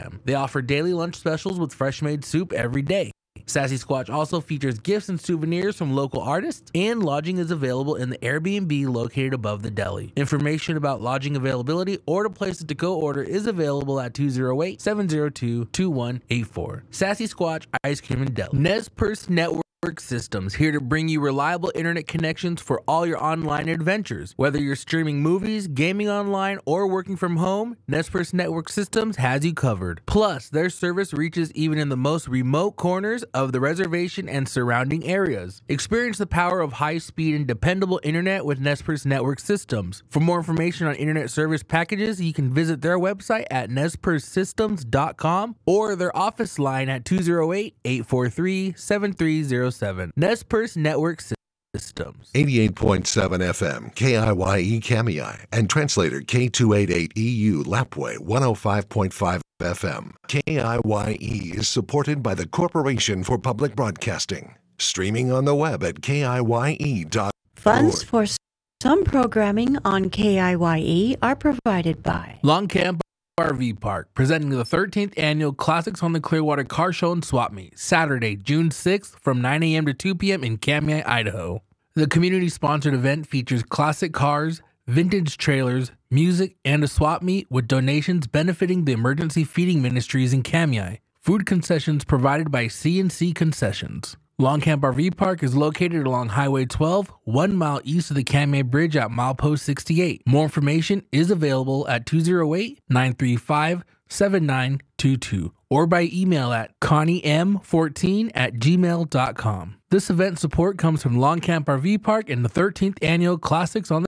p.m. They offer daily lunch specials with fresh-made soup every day. Sassy Squatch also features gifts and souvenirs from local artists, and lodging is available in the Airbnb located above the deli. Information about lodging availability or to places to go order is available at 208-702-2184. Sassy Squatch Ice Cream and Deli. Nez Perce Network Systems, here to bring you reliable internet connections for all your online adventures. Whether you're streaming movies, gaming online, or working from home, Nez Perce Network Systems has you covered. Plus, their service reaches even in the most remote corners of the reservation and surrounding areas. Experience the power of high-speed and dependable internet with Nez Perce Network Systems. For more information on internet service packages, you can visit their website at nezpercesystems.com or their office line at 208-843-7307. Nez Perce Network Systems. 88.7 FM, KIYE Kamiai, and translator K288EU Lapway 105.5 FM. KIYE is supported by the Corporation for Public Broadcasting. Streaming on the web at KIYE.org. Funds for some programming on KIYE are provided by Long Camp RV Park, presenting the 13th Annual Classics on the Clearwater Car Show and Swap Meet, Saturday, June 6th from 9 a.m. to 2 p.m. in Kamiah, Idaho. The community-sponsored event features classic cars, vintage trailers, music, and a swap meet with donations benefiting the emergency feeding ministries in Kamiah. Food concessions provided by C&C Concessions. Long Camp RV Park is located along Highway 12, 1 mile east of the Kamiah Bridge at milepost 68. More information is available at 208-935-7922 or by email at conniem14@gmail.com. This event support comes from Long Camp RV Park and the 13th Annual Classics on the